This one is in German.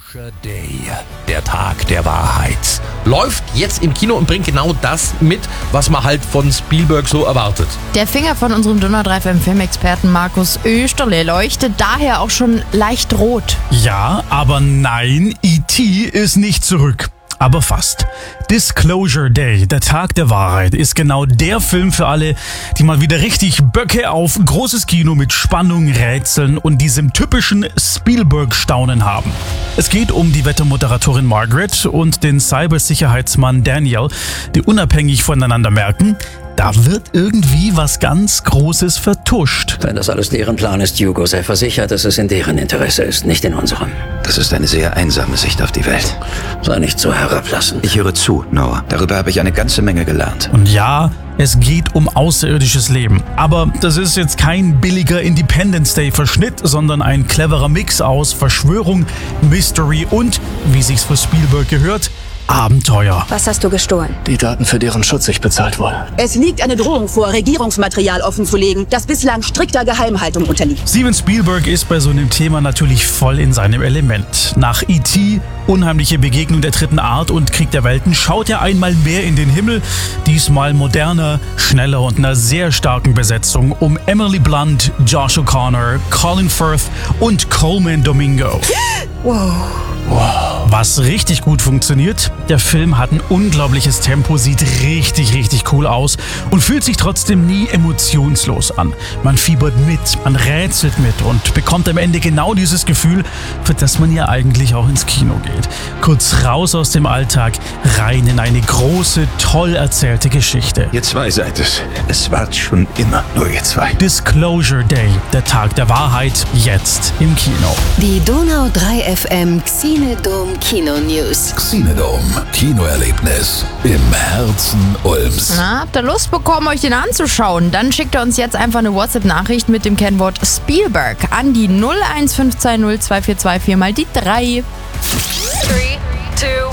Day, der Tag der Wahrheit, läuft jetzt im Kino und bringt genau das mit, was man halt von Spielberg so erwartet. Der Finger von unserem Donau 3 FM Filmexperten Markus Oesterle leuchtet daher auch schon leicht rot. Ja, aber nein, E.T. ist nicht zurück. Aber fast. Disclosure Day, der Tag der Wahrheit, ist genau der Film für alle, die mal wieder richtig Böcke auf großes Kino mit Spannung, Rätseln und diesem typischen Spielberg-Staunen haben. Es geht um die Wettermoderatorin Margaret und den Cybersicherheitsmann Daniel, die unabhängig voneinander merken, da wird irgendwie was ganz Großes vertuscht. Wenn das alles deren Plan ist, Hugo, sei versichert, dass es in deren Interesse ist, nicht in unserem. Das ist eine sehr einsame Sicht auf die Welt. Sei nicht so herablassend. Ich höre zu, Noah. Darüber habe ich eine ganze Menge gelernt. Und ja, es geht um außerirdisches Leben. Aber das ist jetzt kein billiger Independence Day-Verschnitt, sondern ein cleverer Mix aus Verschwörung, Mystery und, wie sich's für Spielberg gehört, Abenteuer. Was hast du gestohlen? Die Daten, für deren Schutz ich bezahlt wurde. Es liegt eine Drohung vor, Regierungsmaterial offenzulegen, das bislang strikter Geheimhaltung unterliegt. Steven Spielberg ist bei so einem Thema natürlich voll in seinem Element. Nach E.T., Unheimliche Begegnung der dritten Art und Krieg der Welten schaut er einmal mehr in den Himmel, diesmal moderner, schneller und einer sehr starken Besetzung um Emily Blunt, Josh O'Connor, Colin Firth und Coleman Domingo. Wow. Was richtig gut funktioniert, der Film hat ein unglaubliches Tempo, sieht richtig cool aus und fühlt sich trotzdem nie emotionslos an. Man fiebert mit, man rätselt mit und bekommt am Ende genau dieses Gefühl, für das man ja eigentlich auch ins Kino geht. Kurz raus aus dem Alltag, rein in eine große, toll erzählte Geschichte. Ihr zwei seid es. Es wart schon immer nur ihr zwei. Disclosure Day, der Tag der Wahrheit, jetzt im Kino. Die Donau 3 FM Xenodome Kino News. Xenodome, Kinoerlebnis im Herzen Ulms. Na, habt ihr Lust bekommen, euch den anzuschauen? Dann schickt ihr uns jetzt einfach eine WhatsApp-Nachricht mit dem Kennwort Spielberg an die 01520 2424 mal die 3. 3, 2,